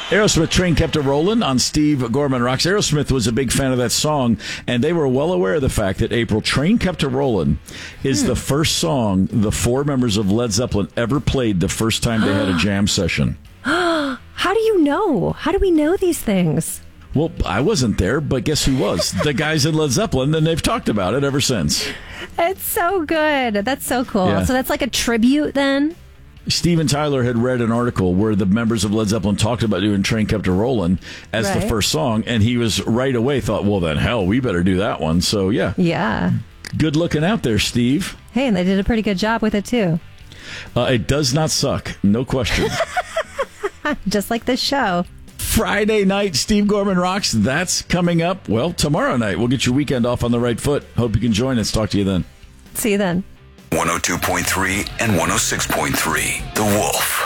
Aerosmith, Train Kept It Rollin' on Steve Gorman Rocks. Aerosmith was a big fan of that song, and they were well aware of the fact that April, Train Kept It Rollin' is the first song the four members of Led Zeppelin ever played the first time they had a jam session. How do you know? How do we know these things? Well, I wasn't there, but guess who was? The guys in Led Zeppelin, and they've talked about it ever since. It's so good. That's so cool. Yeah. So that's like a tribute then? Steven Tyler had read an article where the members of Led Zeppelin talked about doing Train Kept It Rollin' as the first song, and he was right away thought, well, then hell, we better do that one. So, yeah. Yeah. Good looking out there, Steve. Hey, and they did a pretty good job with it, too. It does not suck. No question. Just like this show. Friday night, Steve Gorman Rocks. That's coming up, well, tomorrow night. We'll get your weekend off on the right foot. Hope you can join us. Talk to you then. See you then. 102.3 and 106.3, The Wolf.